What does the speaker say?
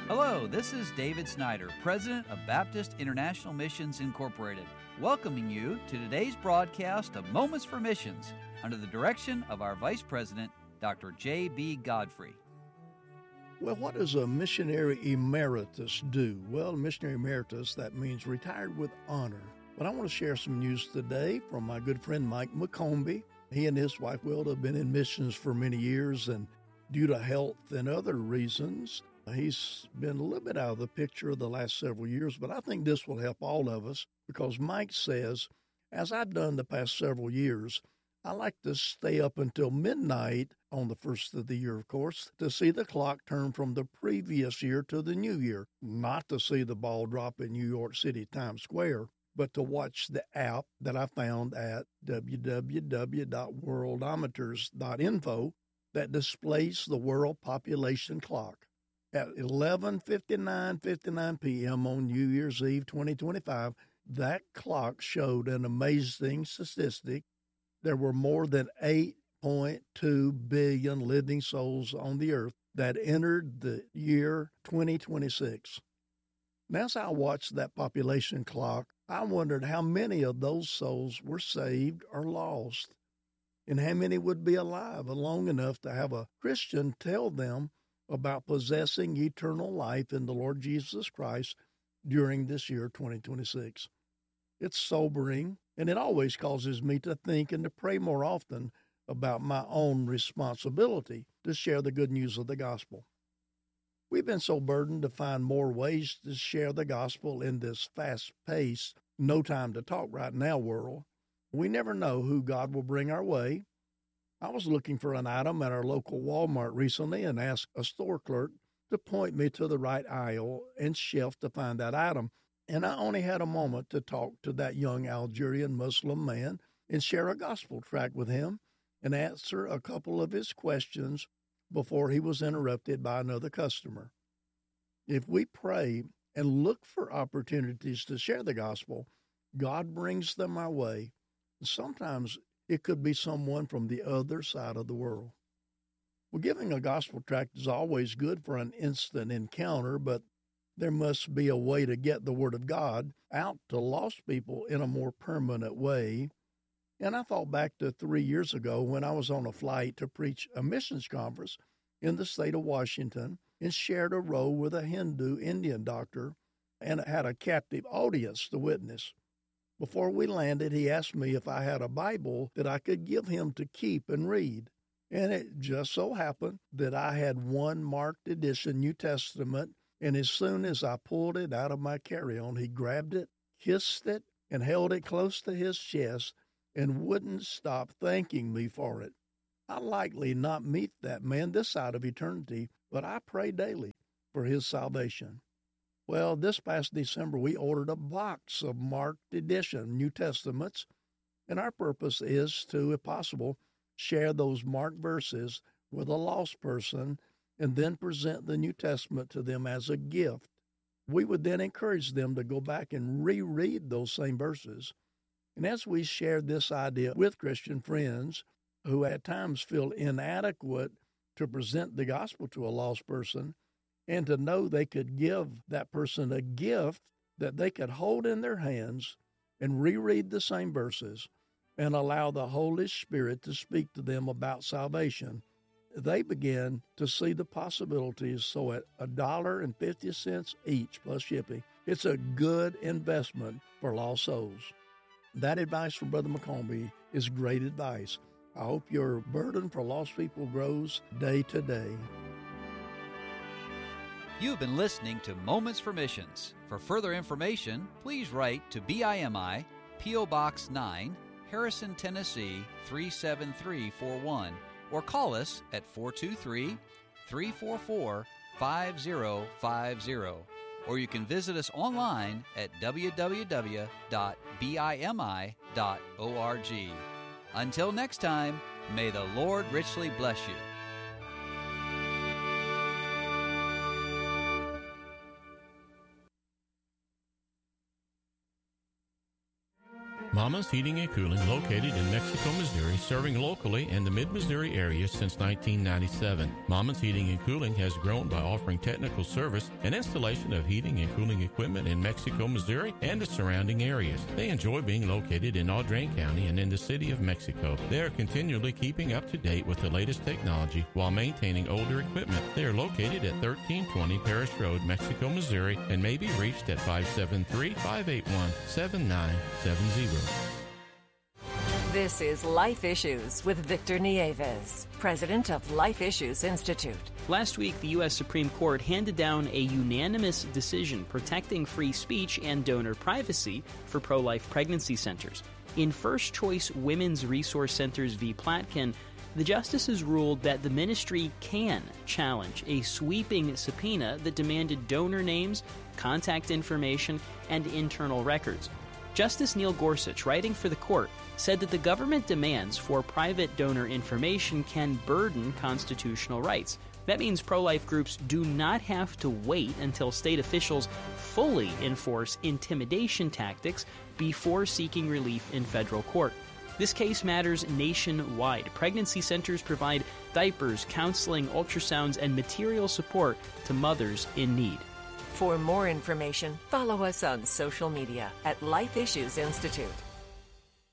Hello, this is David Snyder, President of Baptist International Missions Incorporated, welcoming you to today's broadcast of Moments for Missions under the direction of our Vice President, Dr. J.B. Godfrey. Well, what does a missionary emeritus do? Well, missionary emeritus, that means retired with honor. But I want to share some news today from my good friend Mike McCombie. He and his wife Wilda have been in missions for many years, and due to health and other reasons, he's been a little bit out of the picture the last several years. But I think this will help all of us because Mike says, as I've done the past several years, I like to stay up until midnight on the first of the year, of course, to see the clock turn from the previous year to the new year, not to see the ball drop in New York City Times Square, but to watch the app that I found at www.worldometers.info that displays the world population clock. At 11:59 p.m. on New Year's Eve 2025, that clock showed an amazing statistic. There were more than 8.2 billion living souls on the earth that entered the year 2026. Now, as I watched that population clock, I wondered how many of those souls were saved or lost, and how many would be alive long enough to have a Christian tell them about possessing eternal life in the Lord Jesus Christ during this year 2026. It's sobering, and it always causes me to think and to pray more often about my own responsibility to share the good news of the gospel. We've been so burdened to find more ways to share the gospel in this fast-paced, no time to talk right now world. We never know who God will bring our way. I was looking for an item at our local Walmart recently and asked a store clerk to point me to the right aisle and shelf to find that item. And I only had a moment to talk to that young Algerian Muslim man and share a gospel tract with him and answer a couple of his questions before he was interrupted by another customer. If we pray and look for opportunities to share the gospel, God brings them our way. Sometimes it could be someone from the other side of the world. Well, giving a gospel tract is always good for an instant encounter, but there must be a way to get the Word of God out to lost people in a more permanent way. And I thought back to 3 years ago when I was on a flight to preach a missions conference in the state of Washington and shared a row with a Hindu Indian doctor and had a captive audience to witness. Before we landed, he asked me if I had a Bible that I could give him to keep and read. And it just so happened that I had one marked edition New Testament. And as soon as I pulled it out of my carry-on, he grabbed it, kissed it, and held it close to his chest and wouldn't stop thanking me for it. I'll likely not meet that man this side of eternity, but I pray daily for his salvation. Well, this past December, we ordered a box of marked edition New Testaments, and our purpose is to, if possible, share those marked verses with a lost person and then present the New Testament to them as a gift. We would then encourage them to go back and reread those same verses. And as we shared this idea with Christian friends who at times feel inadequate to present the gospel to a lost person, and to know they could give that person a gift that they could hold in their hands and reread the same verses and allow the Holy Spirit to speak to them about salvation, they began to see the possibilities. So at $1.50 each plus shipping, it's a good investment for lost souls. That advice from Brother McCombie is great advice. I hope your burden for lost people grows day to day. You've been listening to Moments for Missions. For further information, please write to BIMI, P.O. Box 9, Harrison, Tennessee 37341, or call us at 423-344-5050. Or you can visit us online at www.bimi.org. Until next time, may the Lord richly bless you. Mama's Heating and Cooling, located in Mexico, Missouri, serving locally in the mid-Missouri area since 1997. Mama's Heating and Cooling has grown by offering technical service and installation of heating and cooling equipment in Mexico, Missouri, and the surrounding areas. They enjoy being located in Audrain County and in the city of Mexico. They are continually keeping up to date with the latest technology while maintaining older equipment. They are located at 1320 Parish Road, Mexico, Missouri, and may be reached at 573-581-7970. This is Life Issues with Victor Nieves, president of Life Issues Institute. Last week, the U.S. Supreme Court handed down a unanimous decision protecting free speech and donor privacy for pro-life pregnancy centers. In First Choice Women's Resource Centers v. Platkin, the justices ruled that the ministry can challenge a sweeping subpoena that demanded donor names, contact information, and internal records. Justice Neil Gorsuch, writing for the court, said that the government demands for private donor information can burden constitutional rights. That means pro-life groups do not have to wait until state officials fully enforce intimidation tactics before seeking relief in federal court. This case matters nationwide. Pregnancy centers provide diapers, counseling, ultrasounds, and material support to mothers in need. For more information, follow us on social media at Life Issues Institute.